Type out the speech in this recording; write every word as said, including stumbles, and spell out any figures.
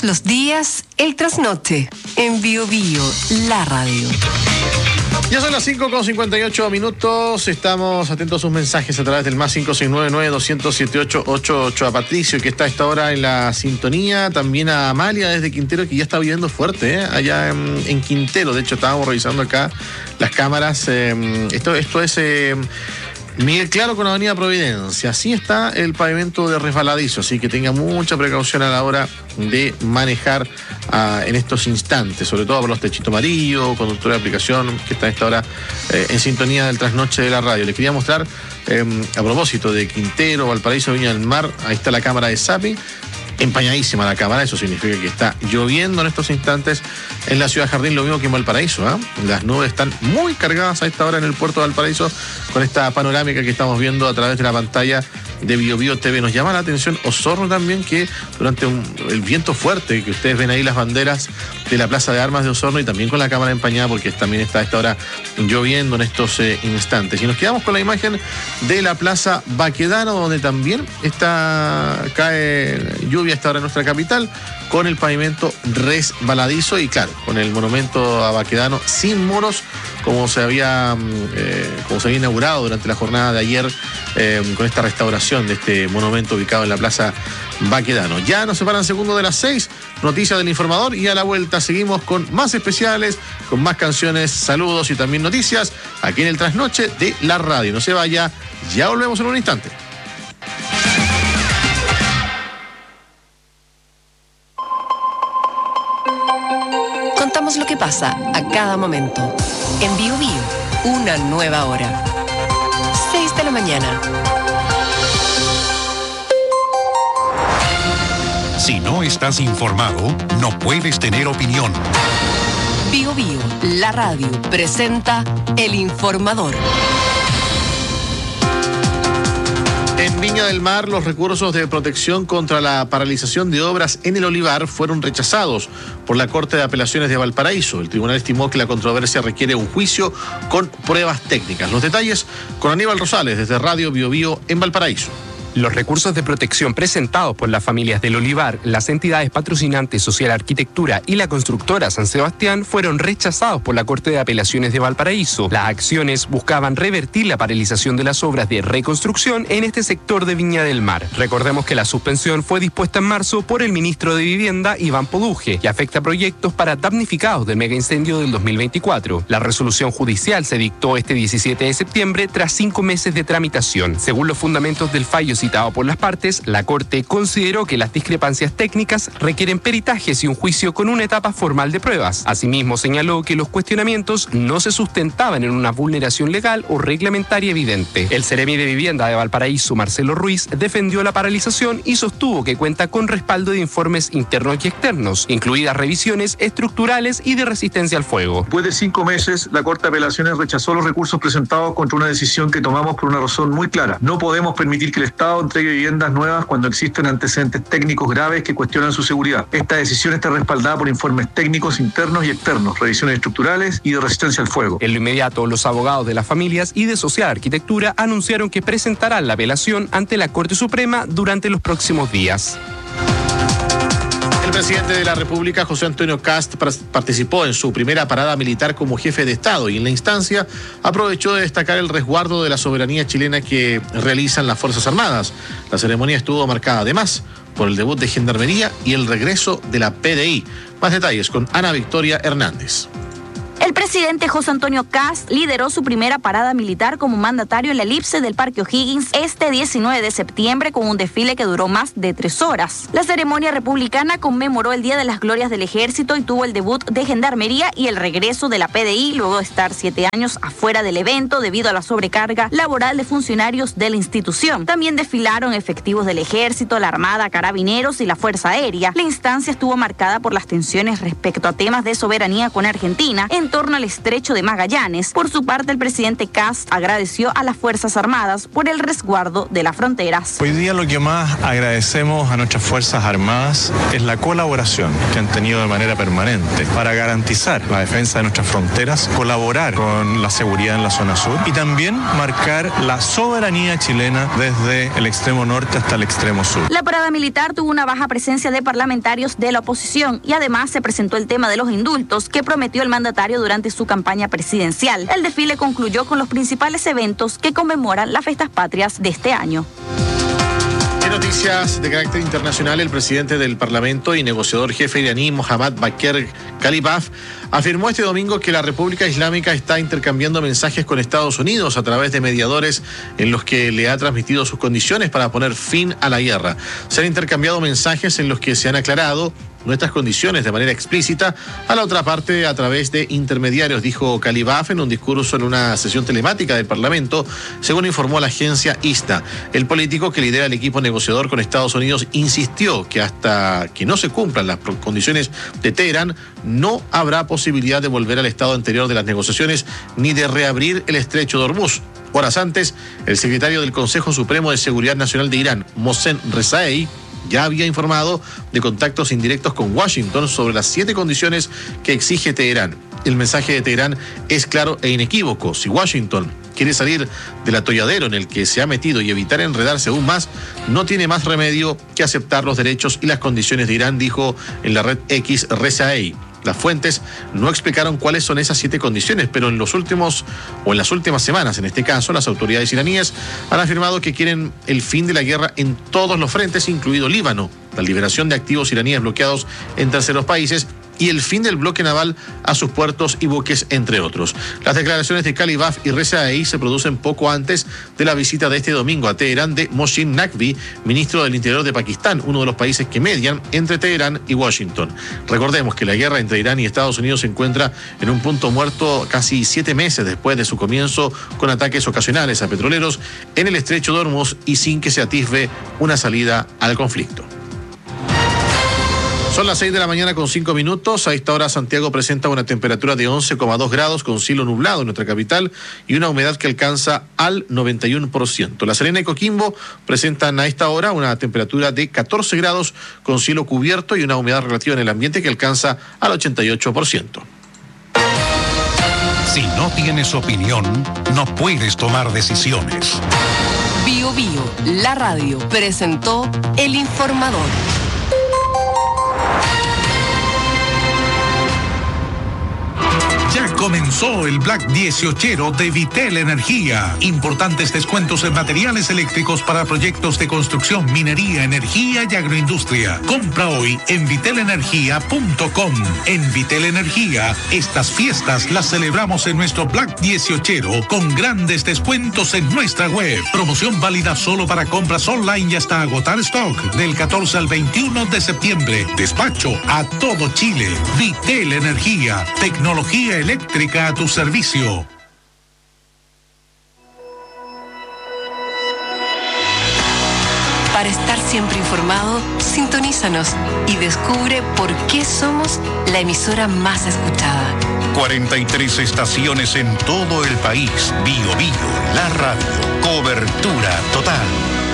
los días, el trasnoche, en Bio Bio, la radio. Ya son las cinco con cincuenta y ocho minutos, estamos atentos a sus mensajes a través del más cinco seis nueve nueve dos cero cero siete ocho ocho ocho, a Patricio, que está a esta hora en la sintonía, también a Amalia desde Quintero, que ya está viviendo fuerte, ¿eh? allá en, en Quintero. De hecho, estábamos revisando acá las cámaras, eh, esto, esto es... Eh, Miguel Claro con Avenida Providencia. Así está el pavimento de resbaladizo, así que tenga mucha precaución a la hora de manejar uh, en estos instantes, sobre todo por los techitos amarillos, conductor de aplicación que está a esta hora eh, en sintonía del trasnoche de la radio. Les quería mostrar, eh, a propósito de Quintero, Valparaíso, Viña del Mar, ahí está la cámara de Zapping. Empañadísima la cámara, eso significa que está lloviendo en estos instantes en la ciudad Jardín, lo mismo que en Valparaíso, ¿eh? Las nubes están muy cargadas a esta hora en el puerto de Valparaíso con esta panorámica que estamos viendo a través de la pantalla de Bio Bio T V. Nos llama la atención Osorno también, que durante un, el viento fuerte, que ustedes ven ahí las banderas de la Plaza de Armas de Osorno, y también con la cámara empañada porque también está a esta hora lloviendo en estos eh, instantes. Y nos quedamos con la imagen de la Plaza Baquedano, donde también está, cae lluvia a esta hora en nuestra capital, con el pavimento resbaladizo y claro, con el monumento a Baquedano sin muros, como se había eh, como se había inaugurado durante la jornada de ayer, eh, con esta restauración de este monumento ubicado en la Plaza Baquedano. Ya nos separan segundos de las seis, noticias del informador, y a la vuelta seguimos con más especiales, con más canciones, saludos y también noticias aquí en el trasnoche de la radio. No se vaya, ya volvemos en un instante. Contamos lo que pasa a cada momento. En Bio Bio, una nueva hora. seis de la mañana. Si no estás informado, no puedes tener opinión. Bio Bio, la radio, presenta El Informador. En Viña del Mar, los recursos de protección contra la paralización de obras en el olivar fueron rechazados por la Corte de Apelaciones de Valparaíso. El tribunal estimó que la controversia requiere un juicio con pruebas técnicas. Los detalles con Aníbal Rosales desde Radio Bio Bio en Valparaíso. Los recursos de protección presentados por las familias del olivar, las entidades patrocinantes Social Arquitectura y la constructora San Sebastián fueron rechazados por la Corte de Apelaciones de Valparaíso. Las acciones buscaban revertir la paralización de las obras de reconstrucción en este sector de Viña del Mar. Recordemos que la suspensión fue dispuesta en marzo por el ministro de Vivienda, Iván Poduje, y afecta proyectos para damnificados del megaincendio del dos mil veinticuatro. La resolución judicial se dictó este diecisiete de septiembre tras cinco meses de tramitación. Según los fundamentos del fallo citado por las partes, la Corte consideró que las discrepancias técnicas requieren peritajes y un juicio con una etapa formal de pruebas. Asimismo, señaló que los cuestionamientos no se sustentaban en una vulneración legal o reglamentaria evidente. El Seremi de Vivienda de Valparaíso, Marcelo Ruiz, defendió la paralización y sostuvo que cuenta con respaldo de informes internos y externos, incluidas revisiones estructurales y de resistencia al fuego. Después de cinco meses, la Corte de Apelaciones rechazó los recursos presentados contra una decisión que tomamos por una razón muy clara. No podemos permitir que el Estado entregue viviendas nuevas cuando existen antecedentes técnicos graves que cuestionan su seguridad. Esta decisión está respaldada por informes técnicos internos y externos, revisiones estructurales y de resistencia al fuego. En lo inmediato, los abogados de las familias y de Social Arquitectura anunciaron que presentarán la apelación ante la Corte Suprema durante los próximos días. El presidente de la República, José Antonio Kast, participó en su primera parada militar como jefe de Estado y en la instancia aprovechó de destacar el resguardo de la soberanía chilena que realizan las Fuerzas Armadas. La ceremonia estuvo marcada además por el debut de Gendarmería y el regreso de la P D I. Más detalles con Ana Victoria Hernández. El presidente José Antonio Kast lideró su primera parada militar como mandatario en la elipse del Parque O'Higgins este diecinueve de septiembre con un desfile que duró más de tres horas. La ceremonia republicana conmemoró el Día de las Glorias del Ejército y tuvo el debut de Gendarmería y el regreso de la P D I luego de estar siete años afuera del evento debido a la sobrecarga laboral de funcionarios de la institución. También desfilaron efectivos del Ejército, la Armada, Carabineros y la Fuerza Aérea. La instancia estuvo marcada por las tensiones respecto a temas de soberanía con Argentina. En torno al estrecho de Magallanes. Por su parte, el presidente Kast agradeció a las Fuerzas Armadas por el resguardo de las fronteras. Hoy día lo que más agradecemos a nuestras Fuerzas Armadas es la colaboración que han tenido de manera permanente para garantizar la defensa de nuestras fronteras, colaborar con la seguridad en la zona sur y también marcar la soberanía chilena desde el extremo norte hasta el extremo sur. La parada militar tuvo una baja presencia de parlamentarios de la oposición y además se presentó el tema de los indultos que prometió el mandatario durante su campaña presidencial. El desfile concluyó con los principales eventos que conmemoran las fiestas patrias de este año. En noticias de carácter internacional, el presidente del Parlamento y negociador jefe iraní Mohammad Bagher Khalibaf afirmó este domingo que la República Islámica está intercambiando mensajes con Estados Unidos a través de mediadores en los que le ha transmitido sus condiciones para poner fin a la guerra. Se han intercambiado mensajes en los que se han aclarado nuestras condiciones de manera explícita a la otra parte a través de intermediarios, dijo Khalibaf en un discurso en una sesión telemática del Parlamento, según informó la agencia ISNA. El político que lidera el equipo negociador con Estados Unidos insistió que hasta que no se cumplan las condiciones de Teherán, no habrá posibilidad de volver al estado anterior de las negociaciones ni de reabrir el estrecho de Hormuz. Horas antes, el secretario del Consejo Supremo de Seguridad Nacional de Irán, Mohsen Rezaei, ya había informado de contactos indirectos con Washington sobre las siete condiciones que exige Teherán. El mensaje de Teherán es claro e inequívoco. Si Washington quiere salir del atolladero en el que se ha metido y evitar enredarse aún más, no tiene más remedio que aceptar los derechos y las condiciones de Irán, dijo en la red X Rezaei. Las fuentes no explicaron cuáles son esas siete condiciones, pero en los últimos, o en las últimas semanas, en este caso, las autoridades iraníes han afirmado que quieren el fin de la guerra en todos los frentes, incluido Líbano, la liberación de activos iraníes bloqueados en terceros países y el fin del bloque naval a sus puertos y buques, entre otros. Las declaraciones de Khalibaf y Rezaei se producen poco antes de la visita de este domingo a Teherán de Mohsin Naqvi, ministro del Interior de Pakistán, uno de los países que median entre Teherán y Washington. Recordemos que la guerra entre Irán y Estados Unidos se encuentra en un punto muerto casi siete meses después de su comienzo, con ataques ocasionales a petroleros en el estrecho de Hormuz y sin que se atisbe una salida al conflicto. Son las seis de la mañana con cinco minutos. A esta hora Santiago presenta una temperatura de once coma dos grados con cielo nublado en nuestra capital y una humedad que alcanza al noventa y uno por ciento. La Serena y Coquimbo presentan a esta hora una temperatura de catorce grados con cielo cubierto y una humedad relativa en el ambiente que alcanza al ochenta y ocho por ciento. Si no tienes opinión, no puedes tomar decisiones. Bio Bio, la radio, presentó El Informador. Ya comenzó el Black dieciochero de Vitel Energía. Importantes descuentos en materiales eléctricos para proyectos de construcción, minería, energía y agroindustria. Compra hoy en vitel energía punto com. En Vitel Energía, estas fiestas las celebramos en nuestro Black dieciochero con grandes descuentos en nuestra web. Promoción válida solo para compras online y hasta agotar stock del catorce al veintiuno de septiembre. Despacho a todo Chile. Vitel Energía, tecnología eléctrica a tu servicio. Para estar siempre informado, sintonízanos y descubre por qué somos la emisora más escuchada. cuarenta y tres estaciones en todo el país. Bio Bio, la radio. Cobertura total.